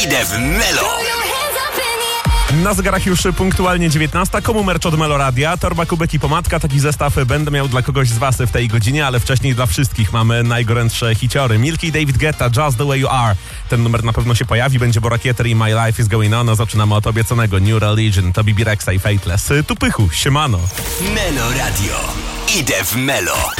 Idę w Melo. Na zegarach już punktualnie 19. Komu merch od Meloradia? Torba, kubek i pomadka. Taki zestaw będę miał dla kogoś z was w tej godzinie, ale wcześniej dla wszystkich mamy najgorętsze hiciory. Milky i David Guetta, Just the Way You Are. Ten numer na pewno się pojawi. Będzie Borakieter i My Life is Going On. Zaczynamy od obiecanego New Religion, to BB Rexa i Fateless. Tu Pychu, siemano. Melo Radio. Idę w Melo.